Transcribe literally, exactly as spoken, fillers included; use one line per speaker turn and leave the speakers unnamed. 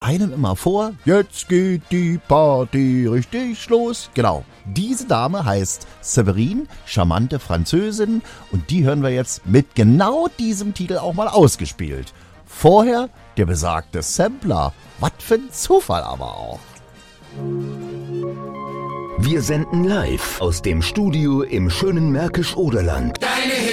einem immer vor, jetzt geht die Party richtig los. Genau, diese Dame heißt Séverine, charmante Französin, und die hören wir jetzt mit genau diesem Titel auch mal ausgespielt. Vorher der besagte Sampler. Was für ein Zufall aber auch.
Wir senden live aus dem Studio im schönen Märkisch-Oderland.
Deine